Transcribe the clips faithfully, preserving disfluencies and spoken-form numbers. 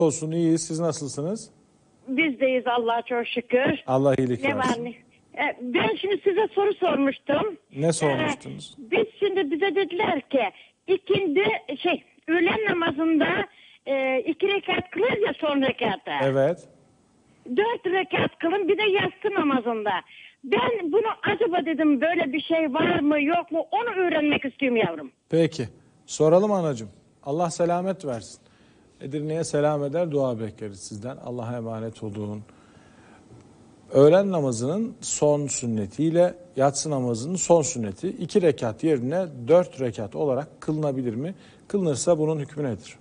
Olsun, iyiyiz. Siz nasılsınız? Biz deyiz Allah'a çok şükür. Allah iyilik Ne var versin. ne? E, Ben şimdi size soru sormuştum. Ne sormuştunuz? Ee, biz şimdi bize dediler ki ikindi şey öğlen namazında e, iki rekat kılır ya son rekata. Evet. Dört rekat kılın bir de yatsı namazında. Ben bunu acaba dedim böyle bir şey var mı yok mu onu öğrenmek istiyorum yavrum. Peki. Soralım anacığım. Allah selamet versin. Edirne'ye selam eder, dua bekleriz sizden. Allah'a emanet olun. Öğlen namazının son sünnetiyle yatsı namazının son sünneti iki rekat yerine dört rekat olarak kılınabilir mi? Kılınırsa bunun hükmü nedir?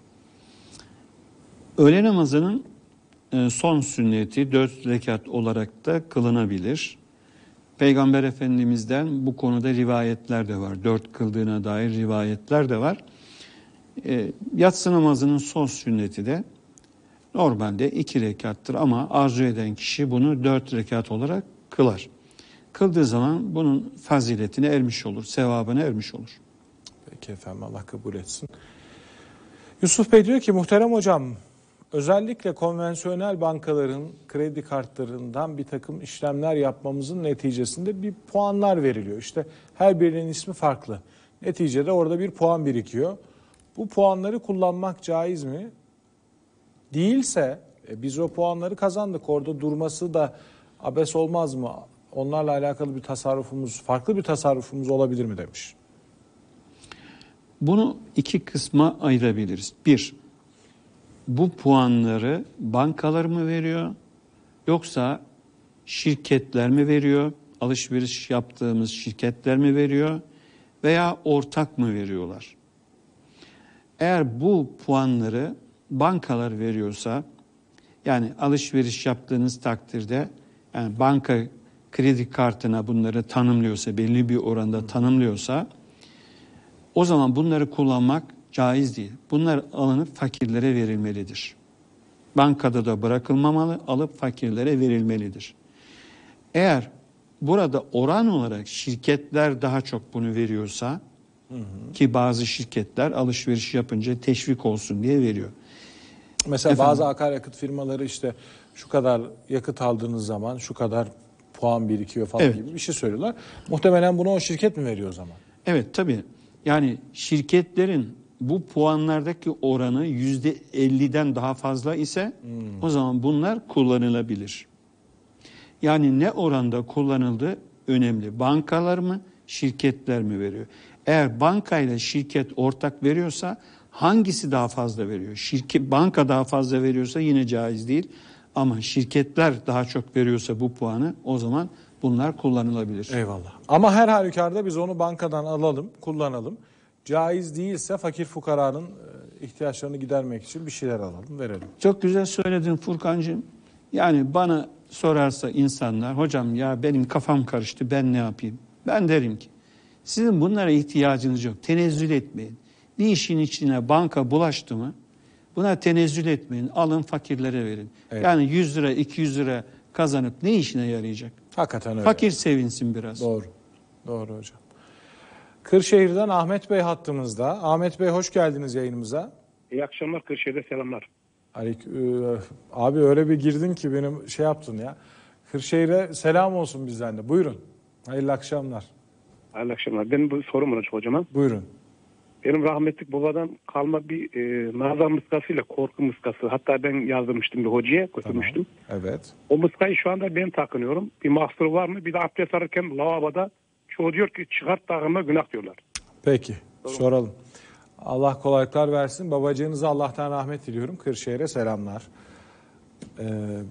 Öğle namazının son sünneti dört rekat olarak da kılınabilir. Peygamber Efendimiz'den bu konuda rivayetler de var. Dört kıldığına dair rivayetler de var. E, yatsı namazının son sünneti de normalde iki rekattır ama arzu eden kişi bunu dört rekat olarak kılar. Kıldığı zaman bunun faziletine ermiş olur, sevabına ermiş olur. Peki efendim, Allah kabul etsin. Yusuf Bey diyor ki muhterem hocam, özellikle konvansiyonel bankaların kredi kartlarından bir takım işlemler yapmamızın neticesinde bir puanlar veriliyor. İşte her birinin ismi farklı. Neticede orada bir puan birikiyor. Bu puanları kullanmak caiz mi? Değilse e, biz o puanları kazandık. Orada durması da abes olmaz mı? Onlarla alakalı bir tasarrufumuz, farklı bir tasarrufumuz olabilir mi demiş. Bunu iki kısma ayırabiliriz. Bir, bu puanları bankalar mı veriyor yoksa şirketler mi veriyor? Alışveriş yaptığımız şirketler mi veriyor veya ortak mı veriyorlar? Eğer bu puanları bankalar veriyorsa, yani alışveriş yaptığınız takdirde yani banka kredi kartına bunları tanımlıyorsa, belli bir oranda tanımlıyorsa o zaman bunları kullanmak caiz değil. Bunlar alınıp fakirlere verilmelidir. Bankada da bırakılmamalı, alıp fakirlere verilmelidir. Eğer burada oran olarak şirketler daha çok bunu veriyorsa, hı hı. ki bazı şirketler alışveriş yapınca teşvik olsun diye veriyor. Mesela Efendim? Bazı akaryakıt firmaları işte şu kadar yakıt aldığınız zaman şu kadar puan birikiyor falan evet. gibi bir şey söylüyorlar. Muhtemelen bunu o şirket mi veriyor o zaman? Evet tabii. Yani şirketlerin bu puanlardaki oranı yüzde elliden daha fazla ise hmm. o zaman bunlar kullanılabilir. Yani ne oranda kullanıldığı önemli. Bankalar mı, şirketler mi veriyor? Eğer bankayla şirket ortak veriyorsa hangisi daha fazla veriyor? Şirket, banka daha fazla veriyorsa yine caiz değil. Ama şirketler daha çok veriyorsa bu puanı o zaman bunlar kullanılabilir. Eyvallah. Ama her halükarda biz onu bankadan alalım, kullanalım. Caiz değilse fakir fukaranın ihtiyaçlarını gidermek için bir şeyler alalım, verelim. Çok güzel söyledin Furkancığım. Yani bana sorarsa insanlar, hocam ya benim kafam karıştı, ben ne yapayım? Ben derim ki sizin bunlara ihtiyacınız yok. Tenezzül etmeyin. Ne işin içine banka bulaştı mı? Buna tenezzül etmeyin. Alın fakirlere verin. Evet. Yani yüz lira, iki yüz lira kazanıp ne işine yarayacak? Hakikaten öyle. Fakir sevinsin biraz. Doğru. Doğru hocam. Kırşehir'den Ahmet Bey hattımızda. Ahmet Bey hoş geldiniz yayınımıza. İyi akşamlar, Kırşehir'de selamlar. Aleyküm, abi öyle bir girdin ki benim şey yaptın ya. Kırşehir'e selam olsun bizden de. Buyurun. Hayırlı akşamlar. Hayırlı akşamlar. Benim bu sorum var hocama. Buyurun. Benim rahmetlik babadan kalma bir e, nazar mıskasıyla korku mıskası. Hatta ben yazdırmıştım bir hocaya, götürmüştüm. Tamam. Evet. O mıskayı şu anda ben takınıyorum. Bir mahsuru var mı? Bir de abdest alırken lavaboda çoğu diyor ki çıkart takınma günah diyorlar. Peki. Sorun. Soralım. Allah kolaylıklar versin. Babacığınıza Allah'tan rahmet diliyorum. Kırşehir'e selamlar. Ee,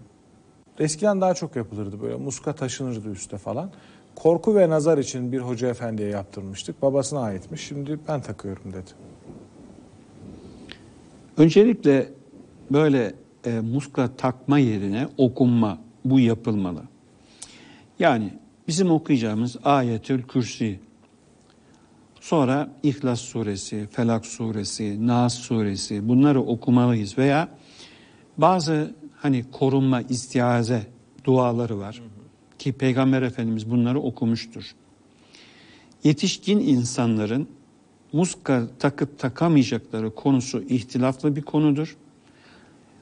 eskiden daha çok yapılırdı böyle. Muska taşınırdı üste falan. Korku ve nazar için bir hoca efendiye yaptırmıştık. Babasına aitmiş. Şimdi ben takıyorum dedi. Öncelikle böyle e, muska takma yerine okunma, bu yapılmalı. Yani bizim okuyacağımız Ayetül Kürsi, sonra İhlas Suresi, Felak Suresi, Nas Suresi bunları okumalıyız veya bazı hani korunma, istiaze duaları var. Hı hı. Ki Peygamber Efendimiz bunları okumuştur. Yetişkin insanların muska takıp takamayacakları konusu ihtilaflı bir konudur.